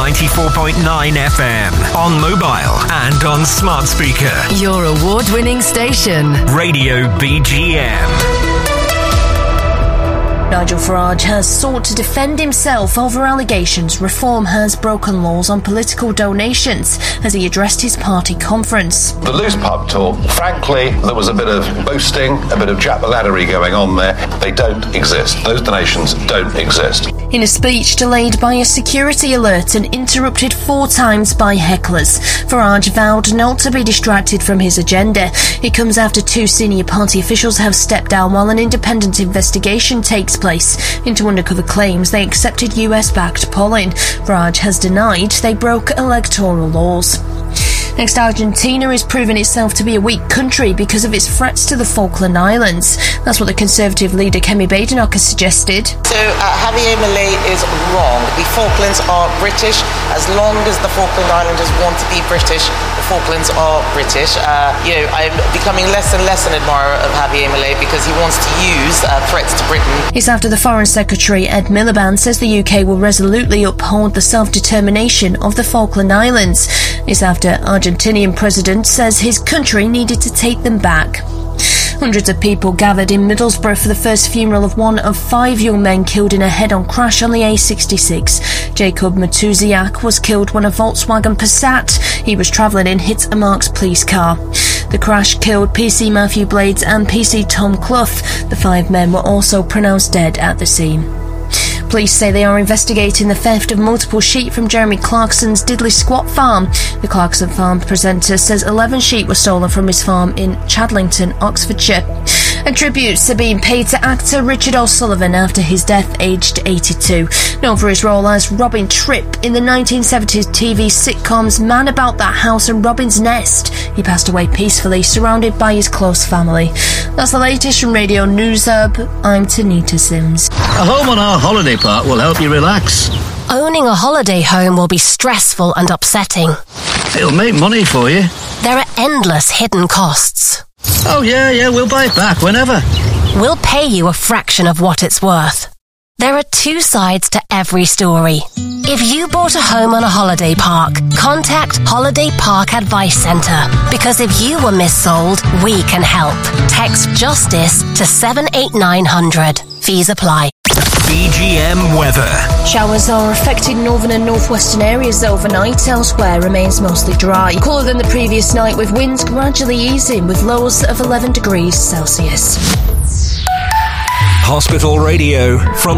94.9 FM. On mobile and on smart speaker. Your award-winning station. Radio BGM. Nigel Farage has sought to defend himself over allegations Reform has broken laws on political donations as he addressed his party conference. The loose pub talk, frankly, there was a bit of boasting, a bit of jack-the-laddery going on there. They don't exist. Those donations don't exist. In a speech delayed by a security alert and interrupted 4 times by hecklers, Farage vowed not to be distracted from his agenda. It comes after 2 senior party officials have stepped down while an independent investigation takes place into undercover claims they accepted US-backed polling. Farage has denied they broke electoral laws. Next, Argentina is proving itself to be a weak country because of its threats to the Falkland Islands. That's what the Conservative leader Kemi Badenoch has suggested. So Javier Milei is wrong. The Falklands are British. As long as the Falkland Islanders want to be British, the Falklands are British. I'm becoming less and less an admirer of Javier Milei because he wants to use threats to Britain. It's after the Foreign Secretary Ed Miliband says the UK will resolutely uphold the self-determination of the Falkland Islands. It's after Argentinian president says his country needed to take them back. Hundreds of people gathered in Middlesbrough for the first funeral of one of 5 young men killed in a head-on crash on the A66. Jacob Matuziak was killed when a Volkswagen Passat he was travelling in hit a Marks police car. The crash killed PC Matthew Blades and PC Tom Clough. The 5 men were also pronounced dead at the scene. Police say they are investigating the theft of multiple sheep from Jeremy Clarkson's Diddley Squat farm. The Clarkson farm presenter says 11 sheep were stolen from his farm in Chadlington, Oxfordshire. And tributes are being paid to actor Richard O'Sullivan after his death, aged 82. Known for his role as Robin Tripp in the 1970s TV sitcoms Man About That House and Robin's Nest. He passed away peacefully, surrounded by his close family. That's the latest from Radio News Hub. I'm Tanita Sims. A home on our holiday park will help you relax. Owning a holiday home will be stressful and upsetting. It'll make money for you. There are endless hidden costs. Oh, yeah, we'll buy it back whenever. We'll pay you a fraction of what it's worth. There are 2 sides to every story. If you bought a home on a holiday park, contact Holiday Park Advice Centre, because if you were missold, we can help. Text JUSTICE to 78900. Fees apply. BGM weather. Showers are affecting northern and northwestern areas overnight. Elsewhere remains mostly dry. Cooler than the previous night, with winds gradually easing with lows of 11 degrees Celsius. Hospital Radio from